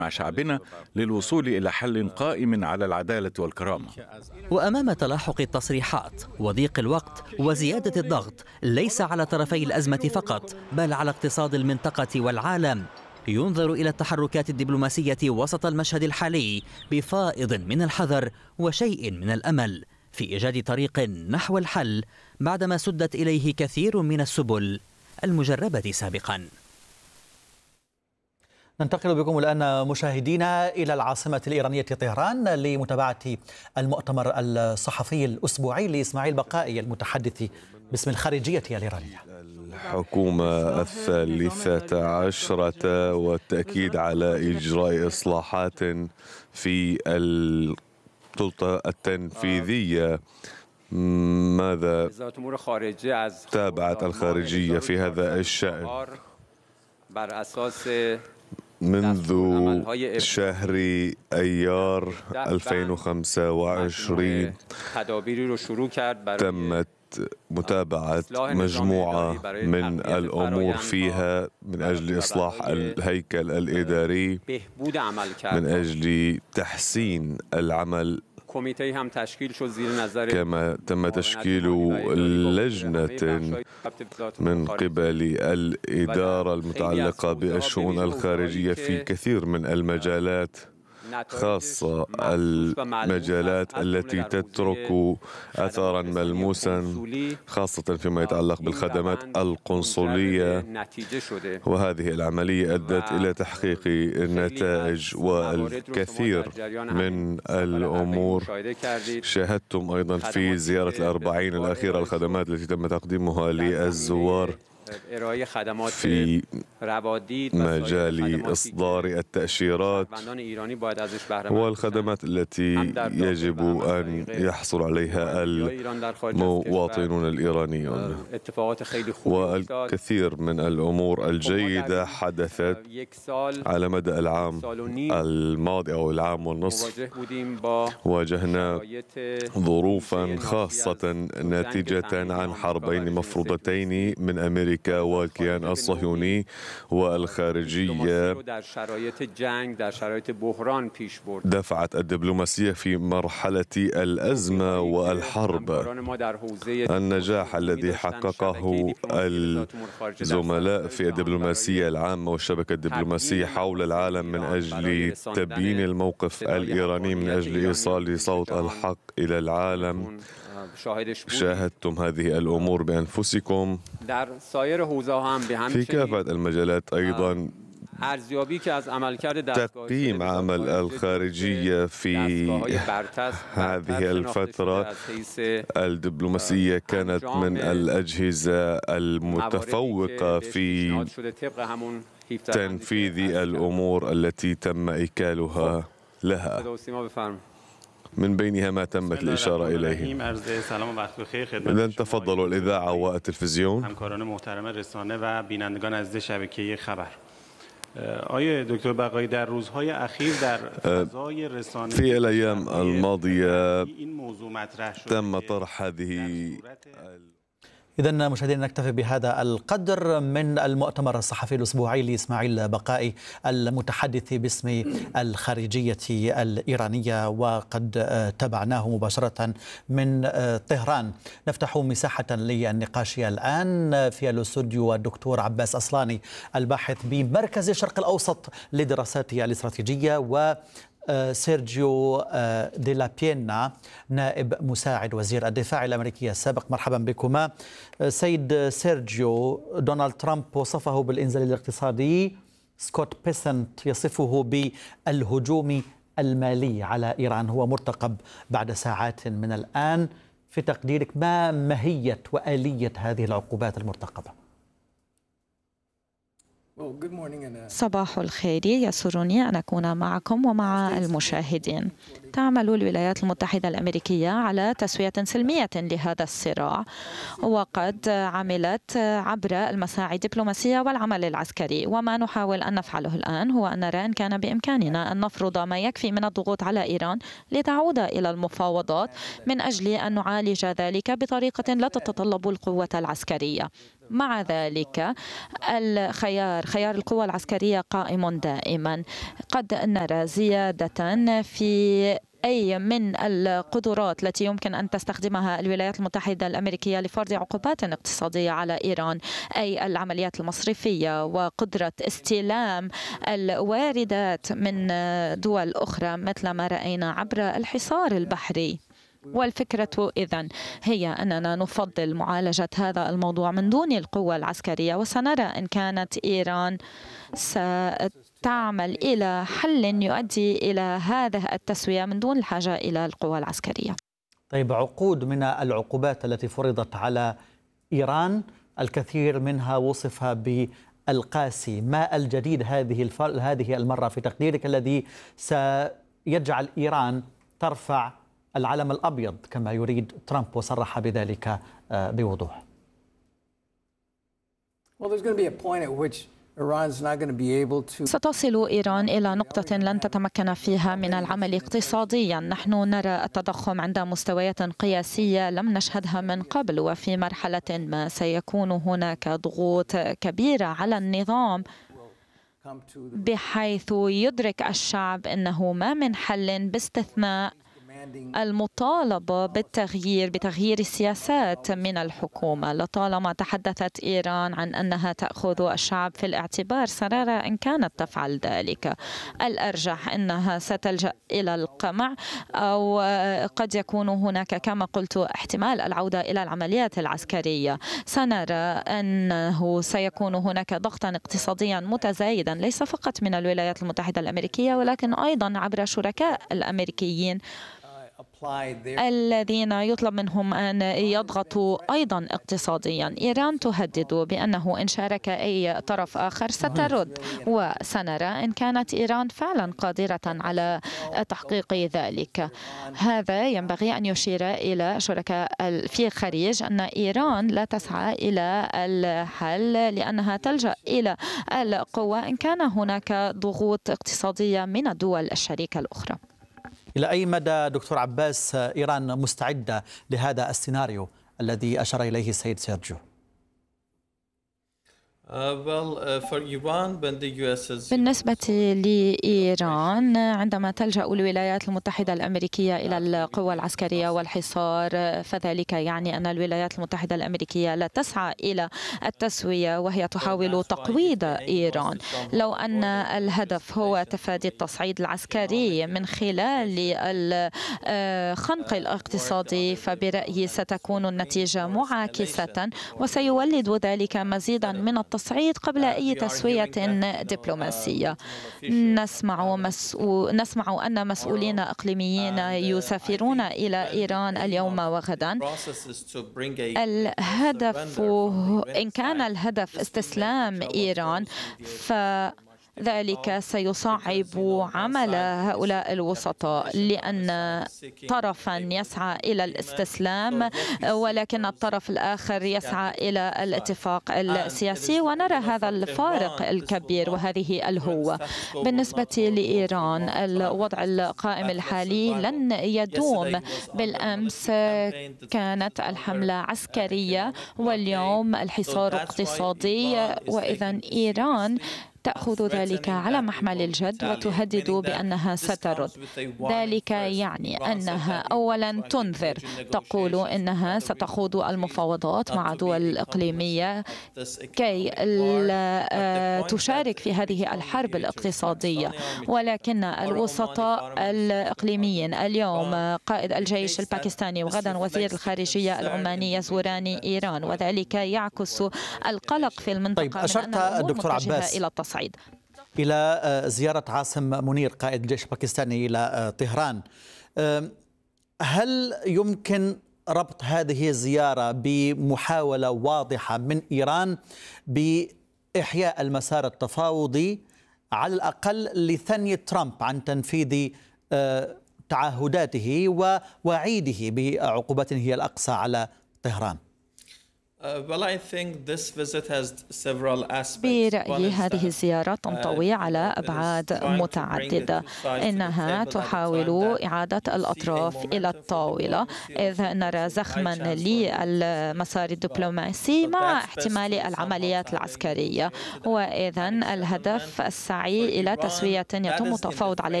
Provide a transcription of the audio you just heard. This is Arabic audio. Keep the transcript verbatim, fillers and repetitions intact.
مع شعبنا للوصول إلى حل قائم على العدالة والكرامة. وأمام تلاحق التصريحات وضيق الوقت وزيادة الضغط ليس على طرفي الأزمة فقط بل على اقتصاد المنطقة والعالم، ينظر إلى التحركات الدبلوماسية وسط المشهد الحالي بفائض من الحذر وشيء من الأمل في إيجاد طريق نحو الحل بعدما سدت إليه كثير من السبل المجربة سابقا. ننتقل بكم الآن مشاهدينا إلى العاصمة الإيرانية طهران لمتابعة المؤتمر الصحفي الأسبوعي لإسماعيل بقائي المتحدث باسم الخارجية الإيرانية. الحكومة الثالثة عشرة والتأكيد على إجراء إصلاحات في السلطة التنفيذية. ماذا تابعت الخارجية في هذا الشأن؟ منذ شهر أيار ألفين وخمسة وعشرين تمت متابعة مجموعة من الأمور فيها من أجل إصلاح الهيكل الإداري، من أجل تحسين العمل، كما تم تشكيل لجنة من قبل الإدارة المتعلقة بالشؤون الخارجية في كثير من المجالات، خاصة المجالات التي تترك أثرا ملموسا، خاصة فيما يتعلق بالخدمات القنصلية. وهذه العملية أدت إلى تحقيق النتائج والكثير من الأمور. شاهدتم أيضا في زيارة الأربعين الأخيرة الخدمات التي تم تقديمها للزوار في مجال إصدار التأشيرات والخدمات التي يجب أن يحصل عليها المواطنون الإيرانيون. والكثير من الأمور الجيدة حدثت على مدى العام الماضي أو العام والنصف. واجهنا ظروفا خاصة ناتجة عن حربين مفروضتين من أمريكا والكيان الصهيوني والخارجية. دفعت الدبلوماسية في مرحلة الأزمة والحرب. النجاح الذي حققه الزملاء في الدبلوماسية العامة والشبكة الدبلوماسية حول العالم من أجل تبيين الموقف الإيراني، من أجل إيصال صوت الحق إلى العالم. شاهدتم هذه الأمور بأنفسكم في كافة المجالات. أيضا تقييم عمل الخارجية في هذه الفترة الدبلوماسية كانت من الأجهزة المتفوقة في تنفيذ الأمور التي تم إيكالها لها، من بينها ما تمت الإشارة إليه. إذن تفضلوا الإذاعة والتلفزيون. في الأيام الماضية تم طرح هذه. إذن مشاهدينا نكتفي بهذا القدر من المؤتمر الصحفي الأسبوعي لإسماعيل بقائي المتحدث باسم الخارجية الإيرانية، وقد تابعناه مباشرة من طهران. نفتح مساحة للنقاش الآن في الاستوديو الدكتور عباس أصلاني الباحث بمركز الشرق الأوسط للدراسات الاستراتيجية، و سيرجيو دي لا بينا نائب مساعد وزير الدفاع الأمريكي السابق. مرحبا بكما. سيد سيرجيو، دونالد ترامب وصفه بالإنزال الاقتصادي، سكوت بيسنت يصفه بالهجوم المالي على إيران. هو مرتقب بعد ساعات من الآن. في تقديرك ما ماهية وآلية هذه العقوبات المرتقبة؟ صباح الخير، يسرني أن أكون معكم ومع المشاهدين. تعمل الولايات المتحدة الأمريكية على تسوية سلمية لهذا الصراع، وقد عملت عبر المساعي الدبلوماسية والعمل العسكري. وما نحاول أن نفعله الآن هو أن نرى إن كان بإمكاننا أن نفرض ما يكفي من الضغوط على إيران لتعود إلى المفاوضات، من أجل أن نعالج ذلك بطريقة لا تتطلب القوة العسكرية. مع ذلك الخيار خيار القوى العسكرية قائم دائما. قد نرى زيادة في أي من القدرات التي يمكن أن تستخدمها الولايات المتحدة الأمريكية لفرض عقوبات اقتصادية على إيران، أي العمليات المصرفية وقدرة استلام الواردات من دول أخرى مثل ما رأينا عبر الحصار البحري. والفكرة إذن هي أننا نفضل معالجة هذا الموضوع من دون القوة العسكرية، وسنرى إن كانت إيران ستعمل إلى حل يؤدي إلى هذه التسوية من دون الحاجة إلى القوة العسكرية. طيب، عقود من العقوبات التي فرضت على إيران الكثير منها وصف بالقاسي، ما الجديد هذه هذه المرة في تقديرك الذي سيجعل إيران ترفع العلم الأبيض كما يريد ترامب وصرح بذلك بوضوح؟ ستصل إيران إلى نقطة لن تتمكن فيها من العمل اقتصاديا. نحن نرى التضخم عند مستويات قياسية لم نشهدها من قبل، وفي مرحلة ما سيكون هناك ضغوط كبيرة على النظام بحيث يدرك الشعب أنه ما من حل باستثناء المطالبة بالتغيير بتغيير السياسات من الحكومة. لطالما تحدثت إيران عن أنها تأخذ الشعب في الاعتبار، سنرى إن كانت تفعل ذلك. الأرجح أنها ستلجأ إلى القمع، أو قد يكون هناك كما قلت احتمال العودة إلى العمليات العسكرية. سنرى أنه سيكون هناك ضغطا اقتصاديا متزايدا ليس فقط من الولايات المتحدة الأمريكية ولكن أيضا عبر شركاء الأمريكيين الذين يطلب منهم أن يضغطوا أيضا اقتصاديا. إيران تهدد بأنه إن شارك أي طرف آخر سترد، وسنرى إن كانت إيران فعلا قادرة على تحقيق ذلك. هذا ينبغي أن يشير إلى شركاء في الخليج أن إيران لا تسعى إلى الحل لأنها تلجأ إلى القوة إن كان هناك ضغوط اقتصادية من الدول الشريكة الأخرى. إلى أي مدى دكتور عباس إيران مستعدة لهذا السيناريو الذي أشار إليه السيد سيرجيو؟ بالنسبة لإيران، عندما تلجأ الولايات المتحدة الأمريكية إلى القوى العسكرية والحصار، فذلك يعني أن الولايات المتحدة الأمريكية لا تسعى إلى التسوية وهي تحاول تقويض إيران. لو أن الهدف هو تفادي التصعيد العسكري من خلال الخنق الاقتصادي، فبرأيي ستكون النتيجة معاكسة وسيولد ذلك مزيدا من التصعيد قبل أي تسوية دبلوماسية. نسمع, مسؤول نسمع أن مسؤولين إقليميين يسافرون إلى إيران اليوم وغدا. الهدف إن كان الهدف استسلام إيران ف ذلك سيصعب عمل هؤلاء الوسطاء، لأن طرفا يسعى إلى الاستسلام ولكن الطرف الآخر يسعى إلى الاتفاق السياسي، ونرى هذا الفارق الكبير وهذه الهوة. بالنسبة لإيران، الوضع القائم الحالي لن يدوم. بالأمس كانت الحملة عسكرية واليوم الحصار اقتصادي، وإذا إيران تأخذ ذلك على محمل الجد وتهدد بأنها سترد. ذلك يعني أنها أولا تنذر، تقول إنها ستخوض المفاوضات مع دول إقليمية كي لا تشارك في هذه الحرب الاقتصادية، ولكن الوسطاء الإقليميين اليوم قائد الجيش الباكستاني وغدا وزير الخارجية العماني يزوران إيران، وذلك يعكس القلق في المنطقة. طيب، أشرت الدكتور عباس إلى التصعيد إلى زيارة عاصم منير قائد الجيش الباكستاني إلى طهران. هل يمكن ربط هذه الزيارة بمحاولة واضحة من إيران بإحياء المسار التفاوضي على الأقل لثني ترامب عن تنفيذ تعهداته ووعيده بعقوبات هي الأقصى على طهران؟ برأيي هذه الزيارة تنطوي على أبعاد متعددة، إنها تحاول إعادة الأطراف إلى الطاولة، إذ نرى زخما للمسار الدبلوماسي مع احتمال العمليات العسكرية، وإذن الهدف السعي إلى تسوية يتم التفاوض عليه